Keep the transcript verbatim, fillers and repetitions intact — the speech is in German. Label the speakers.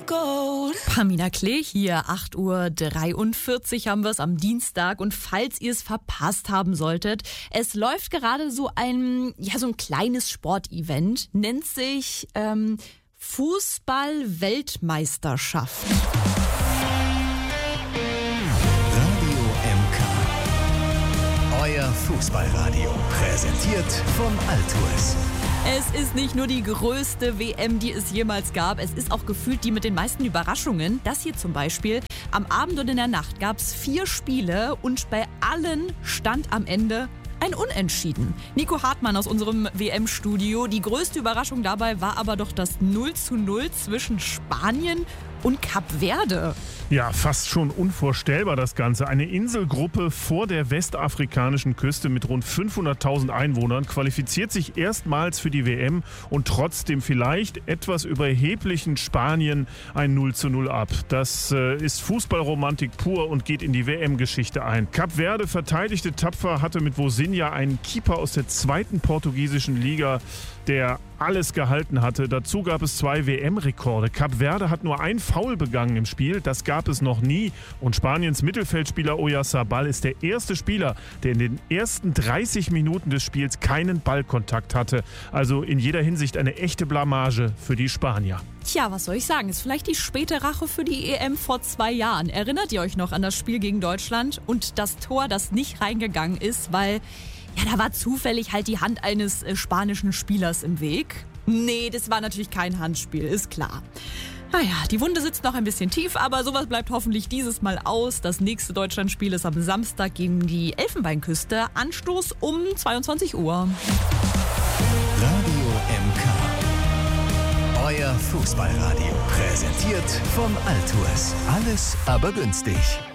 Speaker 1: Pamina Klee hier, acht Uhr dreiundvierzig haben wir es am Dienstag. Und falls ihr es verpasst haben solltet, es läuft gerade so ein, ja, so ein kleines Sportevent, nennt sich ähm, Fußball-Weltmeisterschaft.
Speaker 2: Radio M K, euer Fußballradio, präsentiert von Altours.
Speaker 1: Es ist nicht nur die größte W M, die es jemals gab, es ist auch gefühlt die mit den meisten Überraschungen. Das hier zum Beispiel. Am Abend und in der Nacht gab es vier Spiele und bei allen stand am Ende ein Unentschieden. Nico Hartmann aus unserem W M-Studio. Die größte Überraschung dabei war aber doch das null zu null zwischen Spanien und Kap Verde.
Speaker 3: Ja, fast schon unvorstellbar das Ganze. Eine Inselgruppe vor der westafrikanischen Küste mit rund fünfhunderttausend Einwohnern qualifiziert sich erstmals für die W M und trotzdem vielleicht etwas überheblichen Spanien ein null zu null ab. Das äh, ist Fußballromantik pur und geht in die W M-Geschichte ein. Kap Verde verteidigte tapfer, hatte mit Vozinha einen Keeper aus der zweiten portugiesischen Liga, der alles gehalten hatte. Dazu gab es zwei W M-Rekorde. Kap Verde hat nur ein Foul begangen im Spiel, das gab es noch nie. Und Spaniens Mittelfeldspieler Oyarzabal ist der erste Spieler, der in den ersten dreißig Minuten des Spiels keinen Ballkontakt hatte. Also in jeder Hinsicht eine echte Blamage für die Spanier.
Speaker 1: Tja, was soll ich sagen? Ist vielleicht die späte Rache für die E M vor zwei Jahren. Erinnert ihr euch noch an das Spiel gegen Deutschland und das Tor, das nicht reingegangen ist, weil ja, da war zufällig halt die Hand eines äh, spanischen Spielers im Weg? Nee, das war natürlich kein Handspiel, ist klar. Naja, die Wunde sitzt noch ein bisschen tief, aber sowas bleibt hoffentlich dieses Mal aus. Das nächste Deutschlandspiel ist am Samstag gegen die Elfenbeinküste. Anstoß um zweiundzwanzig Uhr.
Speaker 2: Radio M K, euer Fußballradio, präsentiert von Altours. Alles aber günstig.